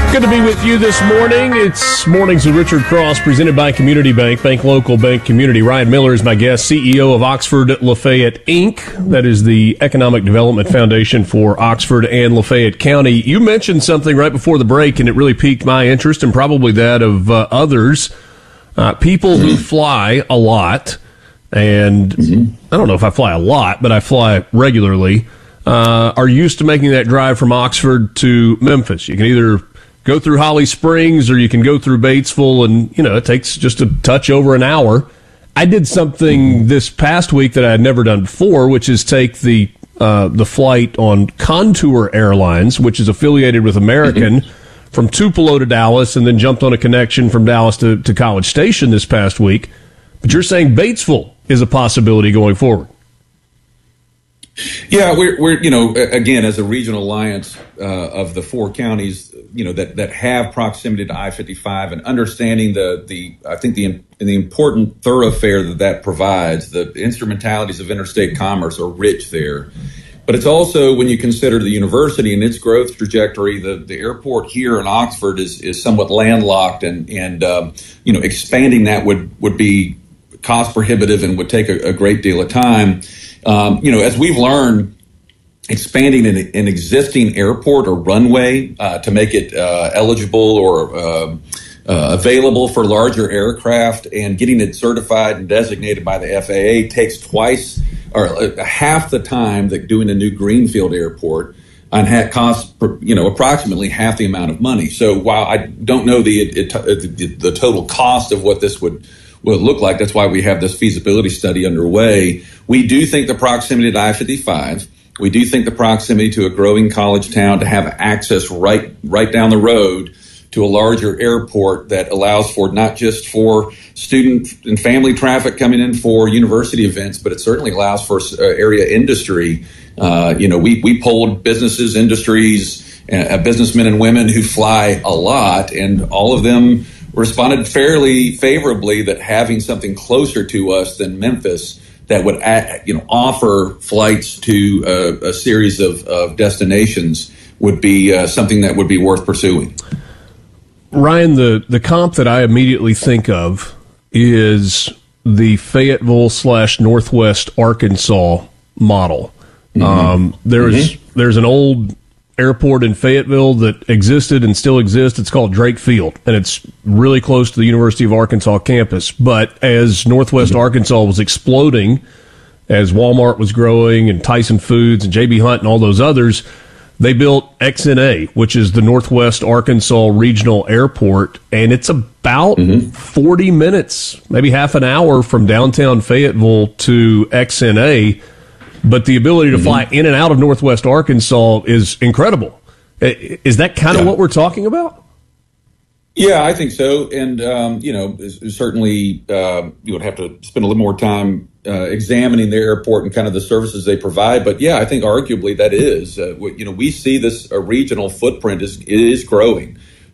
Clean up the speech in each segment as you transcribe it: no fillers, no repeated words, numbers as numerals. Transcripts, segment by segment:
Good to be with you this morning. It's Mornings with Richard Cross, presented by Community Bank. Bank local, bank community. Ryan Miller is my guest, CEO of Oxford Lafayette, Inc. That is the Economic Development Foundation for Oxford and Lafayette County. You mentioned something right before the break, and it really piqued my interest and probably that of others. People who fly a lot, and I don't know if I fly a lot, but I fly regularly, are used to making that drive from Oxford to Memphis. You can either go through Holly Springs, or you can go through Batesville, and, it takes just a touch over an hour. I did something this past week that I had never done before, which is take the flight on Contour Airlines, which is affiliated with American, from Tupelo to Dallas, and then jumped on a connection from Dallas to College Station this past week. But you're saying Batesville is a possibility going forward. Yeah, we're again, as a regional alliance of the four counties, that have proximity to I-55, and understanding the important thoroughfare that provides. The instrumentalities of interstate commerce are rich there. But it's also, when you consider the university and its growth trajectory, the airport here in Oxford is somewhat landlocked, and expanding that would be cost prohibitive and would take a great deal of time. As we've learned, expanding an existing airport or runway to make it eligible or available for larger aircraft, and getting it certified and designated by the FAA takes twice or half the time that doing a new greenfield airport, and costs approximately half the amount of money. So while I don't know the total cost of what this would look like, that's why we have this feasibility study underway. We do think the proximity to I-55, we do think the proximity to a growing college town, to have access right down the road to a larger airport that allows for not just for student and family traffic coming in for university events, but it certainly allows for area industry. We polled businesses, industries, businessmen and women who fly a lot, and all of them responded fairly favorably that having something closer to us than Memphis that would offer flights to a series of destinations would be something that would be worth pursuing. Ryan, the comp that I immediately think of is the Fayetteville / Northwest Arkansas model. There's an old airport in Fayetteville that existed and still exists. It's called Drake Field, and it's really close to the University of Arkansas campus. But as Northwest Arkansas was exploding, as Walmart was growing and Tyson Foods and J.B. Hunt and all those others, they built XNA, which is the Northwest Arkansas Regional Airport, and it's about 40 minutes, maybe half an hour from downtown Fayetteville to XNA. But the ability to fly in and out of Northwest Arkansas is incredible. Is that kind of what we're talking about? Yeah, I think so. And, certainly you would have to spend a little more time examining their airport and kind of the services they provide. But, yeah, I think arguably that is. We see this regional footprint is growing.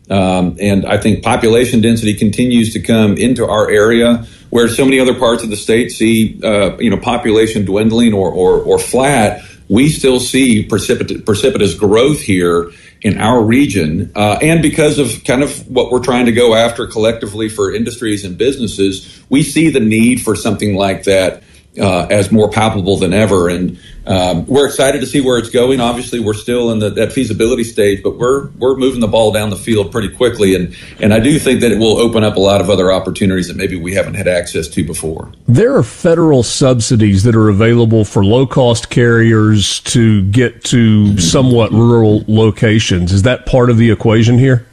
And I think population density continues to come into our area, where so many other parts of the state see, population dwindling or flat. We still see precipitous growth here in our region. And because of kind of what we're trying to go after collectively for industries and businesses, we see the need for something like that as more palpable than ever. And we're excited to see where it's going. Obviously, we're still in that feasibility stage, but we're moving the ball down the field pretty quickly. And I do think that it will open up a lot of other opportunities that maybe we haven't had access to before. There are federal subsidies that are available for low-cost carriers to get to somewhat rural locations. Is that part of the equation here?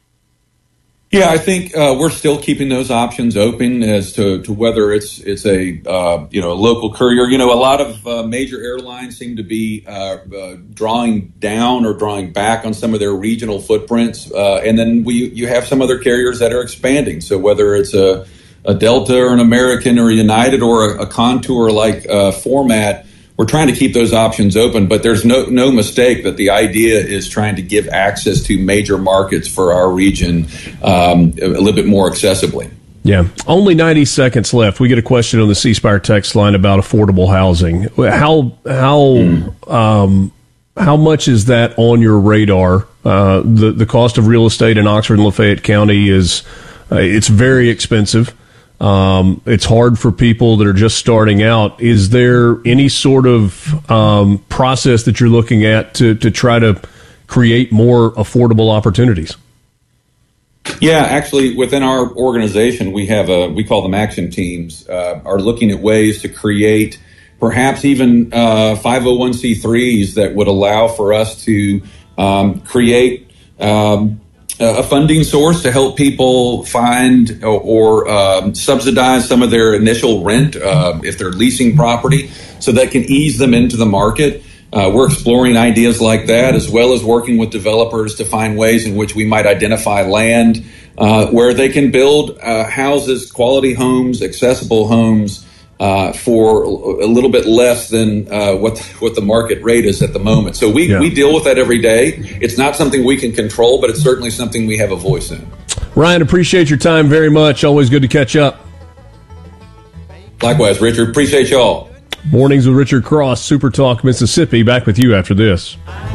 Yeah, I think we're still keeping those options open as to whether it's a local courier. A lot of major airlines seem to be drawing down or drawing back on some of their regional footprints, and then you have some other carriers that are expanding. So whether it's a Delta or an American or a United or a Contour like format, we're trying to keep those options open, but there's no mistake that the idea is trying to give access to major markets for our region a little bit more accessibly. Yeah. Only 90 seconds left. We get a question on the C Spire text line about affordable housing. How how much is that on your radar? The cost of real estate in Oxford and Lafayette County is it's very expensive. It's hard for people that are just starting out. Is there any sort of process that you're looking at to try to create more affordable opportunities? Yeah, actually, within our organization, we call them action teams, are looking at ways to create perhaps even 501c3s that would allow for us to create a funding source to help people find or subsidize some of their initial rent if they're leasing property, so that can ease them into the market. We're exploring ideas like that, as well as working with developers to find ways in which we might identify land where they can build houses, quality homes, accessible homes for a little bit less than what the market rate is at the moment. So we deal with that every day. It's not something we can control, but it's certainly something we have a voice in. Ryan, appreciate your time very much. Always good to catch up. Likewise, Richard. Appreciate y'all. Mornings with Richard Cross, Super Talk Mississippi. Back with you after this.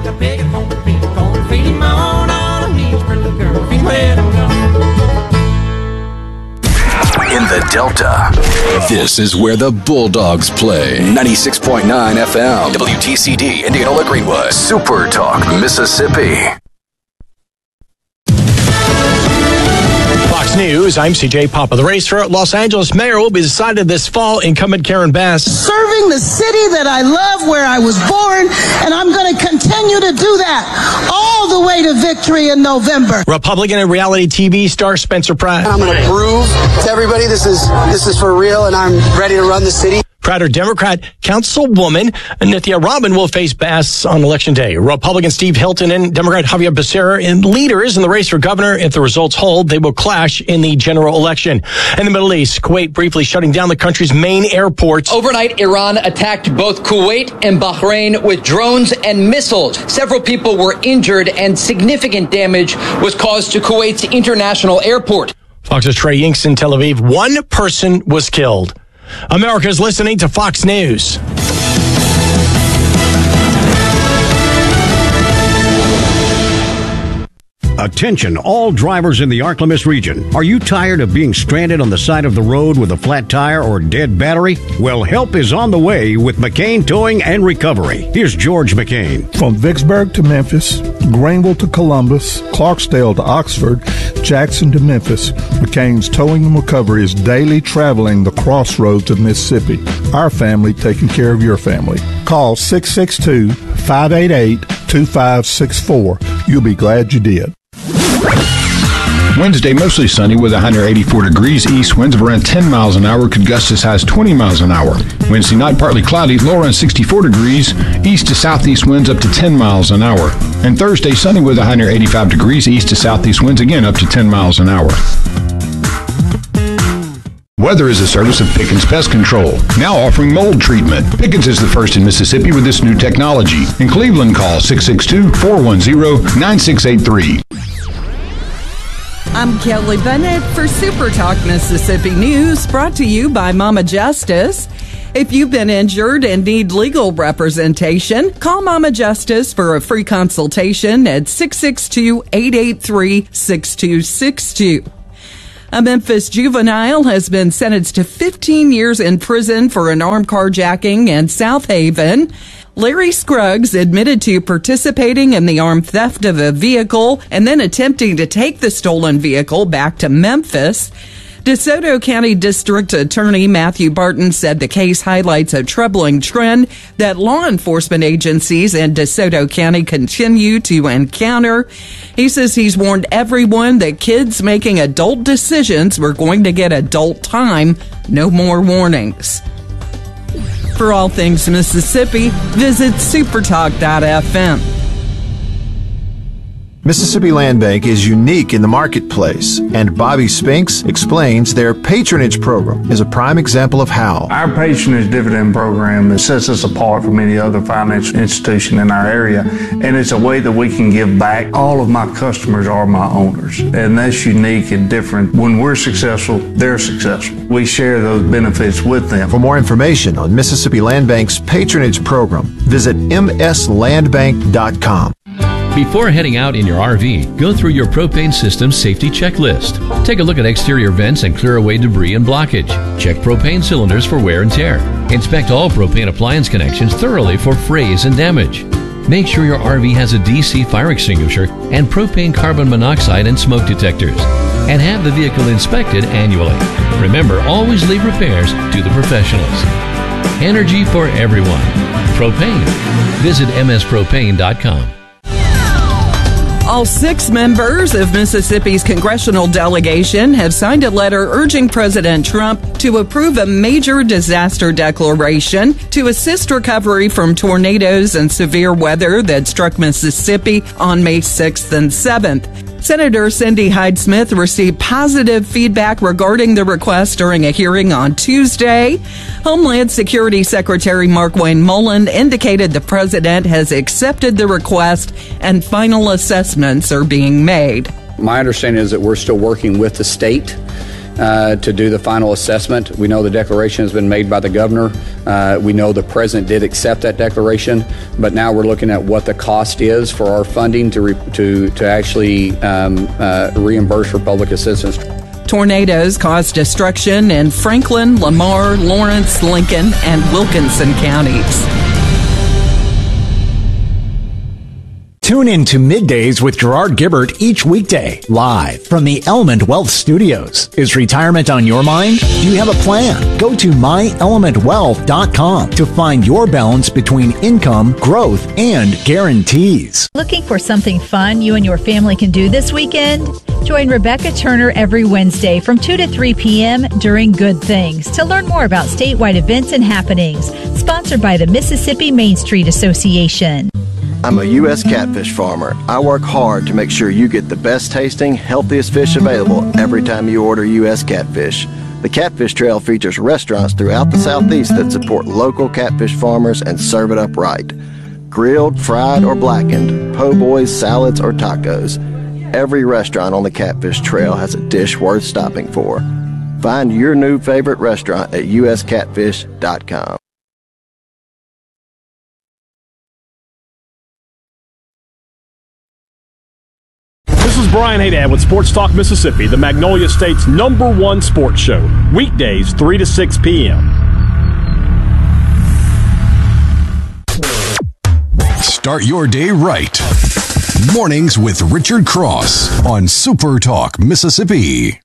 In the Delta, this is where the Bulldogs play. 96.9 FM, WTCD, Indianola Greenwood, Super Talk Mississippi. Fox News, I'm CJ Papa. The race for Los Angeles mayor will be decided this fall. Incumbent Karen Bass. Serving the city that I love, where I was born, and I'm going to continue to do that all the way to victory in November. Republican and reality TV star Spencer Pratt. I'm going to prove to everybody this is for real, and I'm ready to run the city. Prater Democrat Councilwoman Nithya Rabin will face Bass on Election Day. Republican Steve Hilton and Democrat Javier Becerra and leaders in the race for governor. If the results hold, they will clash in the general election. In the Middle East, Kuwait briefly shutting down the country's main airports. Overnight, Iran attacked both Kuwait and Bahrain with drones and missiles. Several people were injured and significant damage was caused to Kuwait's international airport. Fox's Trey Yingst in Tel Aviv. One person was killed. America's listening to Fox News. Attention, all drivers in the Arklamis region. Are you tired of being stranded on the side of the road with a flat tire or dead battery? Well, help is on the way with McCain Towing and Recovery. Here's George McCain. From Vicksburg to Memphis, Greenville to Columbus, Clarksdale to Oxford, Jackson to Memphis, McCain's Towing and Recovery is daily traveling the crossroads of Mississippi. Our family taking care of your family. Call 662-588-2564. You'll be glad you did. Wednesday, mostly sunny with 184 degrees east. Winds of around 10 miles an hour, could gust as high as 20 miles an hour. Wednesday night, partly cloudy, low around 64 degrees. East to southeast winds up to 10 miles an hour. And Thursday, sunny with 185 degrees east to southeast winds, again up to 10 miles an hour. Weather is a service of Pickens Pest Control, now offering mold treatment. Pickens is the first in Mississippi with this new technology. In Cleveland, call 662-410-9683. I'm Kelly Bennett for Super Talk Mississippi News, brought to you by Mama Justice. If you've been injured and need legal representation, call Mama Justice for a free consultation at 662-883-6262. A Memphis juvenile has been sentenced to 15 years in prison for an armed carjacking in South Haven. Larry Scruggs admitted to participating in the armed theft of a vehicle and then attempting to take the stolen vehicle back to Memphis. DeSoto County District Attorney Matthew Barton said the case highlights a troubling trend that law enforcement agencies in DeSoto County continue to encounter. He says he's warned everyone that kids making adult decisions were going to get adult time. No more warnings. For all things Mississippi, visit supertalk.fm. Mississippi Land Bank is unique in the marketplace, and Bobby Spinks explains their patronage program is a prime example of how. Our patronage dividend program sets us apart from any other financial institution in our area, and it's a way that we can give back. All of my customers are my owners, and that's unique and different. When we're successful, they're successful. We share those benefits with them. For more information on Mississippi Land Bank's patronage program, visit mslandbank.com. Before heading out in your RV, go through your propane system safety checklist. Take a look at exterior vents and clear away debris and blockage. Check propane cylinders for wear and tear. Inspect all propane appliance connections thoroughly for frays and damage. Make sure your RV has a DC fire extinguisher and propane carbon monoxide and smoke detectors. And have the vehicle inspected annually. Remember, always leave repairs to the professionals. Energy for everyone. Propane. Visit mspropane.com. All 6 members of Mississippi's congressional delegation have signed a letter urging President Trump to approve a major disaster declaration to assist recovery from tornadoes and severe weather that struck Mississippi on May 6th and 7th. Senator Cindy Hyde-Smith received positive feedback regarding the request during a hearing on Tuesday. Homeland Security Secretary Markwayne Mullin indicated the president has accepted the request and final assessments are being made. My understanding is that we're still working with the state to do the final assessment. We know the declaration has been made by the governor. We know the president did accept that declaration, but now we're looking at what the cost is for our funding to actually reimburse for public assistance. Tornadoes caused destruction in Franklin, Lamar, Lawrence, Lincoln, and Wilkinson counties. Tune in to Middays with Gerard Gibbert each weekday, live from the Element Wealth Studios. Is retirement on your mind? Do you have a plan? Go to myelementwealth.com to find your balance between income, growth, and guarantees. Looking for something fun you and your family can do this weekend? Join Rebecca Turner every Wednesday from 2 to 3 p.m. during Good Things to learn more about statewide events and happenings. Sponsored by the Mississippi Main Street Association. I'm a U.S. catfish farmer. I work hard to make sure you get the best tasting, healthiest fish available every time you order U.S. catfish. The Catfish Trail features restaurants throughout the Southeast that support local catfish farmers and serve it up right. Grilled, fried, or blackened, po' boys, salads, or tacos. Every restaurant on the Catfish Trail has a dish worth stopping for. Find your new favorite restaurant at uscatfish.com. This is Brian Haydad with Sports Talk Mississippi, the Magnolia State's #1 sports show. Weekdays, 3 to 6 p.m. Start your day right. Mornings with Richard Cross on Super Talk Mississippi.